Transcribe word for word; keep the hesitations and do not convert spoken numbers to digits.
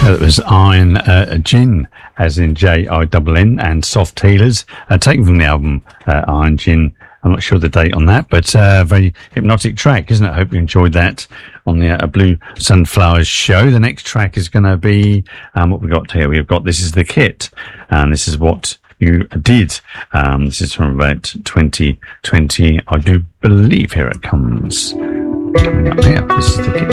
That was Iron uh, Gin, as in J I N N, and Soft Healers, uh, taken from the album uh, Iron Gin. I'm not sure the date on that, but a uh, very hypnotic track, isn't it? I hope you enjoyed that on the uh, Blue Sunflowers show. The next track is going to be, um, what we got here? We've got This Is the Kit, and this is what you did. Um, this is from about twenty twenty, I do believe. Here it comes. Coming up here. This is the Kit.